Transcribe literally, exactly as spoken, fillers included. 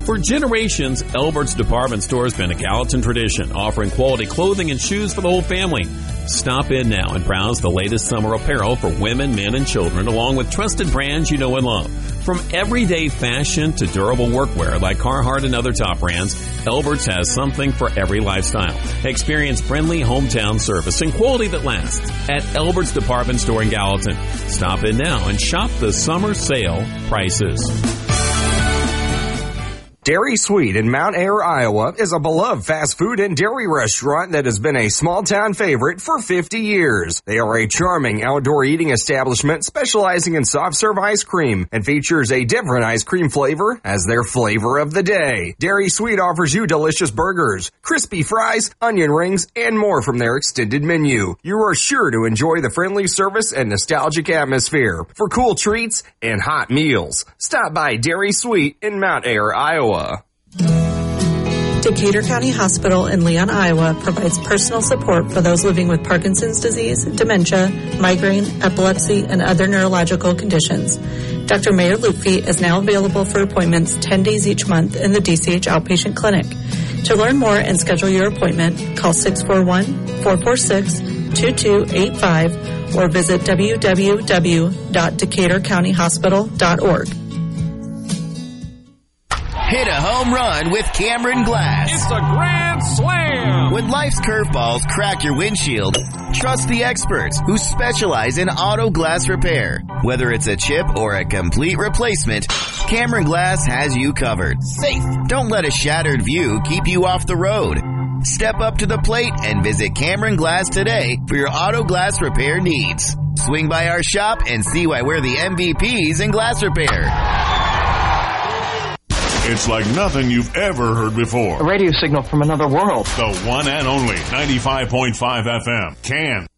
For generations, Elbert's Department Store has been a Gallatin tradition, offering quality clothing and shoes for the whole family. Stop in now and browse the latest summer apparel for women, men, and children, along with trusted brands you know and love. From everyday fashion to durable workwear like Carhartt and other top brands, Elbert's has something for every lifestyle. Experience friendly hometown service and quality that lasts at Elbert's Department Store in Gallatin. Stop in now and shop the summer sale prices. Dairy Sweet in Mount Ayr, Iowa is a beloved fast food and dairy restaurant that has been a small town favorite for fifty years. They are a charming outdoor eating establishment specializing in soft serve ice cream and features a different ice cream flavor as their flavor of the day. Dairy Sweet offers you delicious burgers, crispy fries, onion rings, and more from their extended menu. You are sure to enjoy the friendly service and nostalgic atmosphere. For cool treats and hot meals, stop by Dairy Sweet in Mount Ayr, Iowa. Decatur County Hospital in Leon, Iowa provides personal support for those living with Parkinson's disease, dementia, migraine, epilepsy, and other neurological conditions. Doctor Mayor Lupfi is now available for appointments ten days each month in the D C H Outpatient Clinic. To learn more and schedule your appointment, call six four one, four four six, two two eight five or visit w w w dot decatur county hospital dot org. Hit a home run with Cameron Glass. It's a grand slam. When life's curveballs crack your windshield, trust the experts who specialize in auto glass repair. Whether it's a chip or a complete replacement, Cameron Glass has you covered. Safe. Don't let a shattered view keep you off the road. Step up to the plate and visit Cameron Glass today for your auto glass repair needs. Swing by our shop and see why we're the M V Ps in glass repair. It's like nothing you've ever heard before. A radio signal from another world. The one and only ninety-five point five F M. Can.